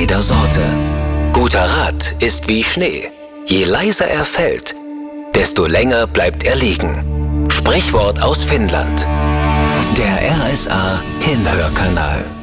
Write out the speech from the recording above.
jeder Sorte. Guter Rat ist wie Schnee. Je leiser er fällt, desto länger bleibt er liegen. Sprichwort aus Finnland. Der RSA Hinhörkanal.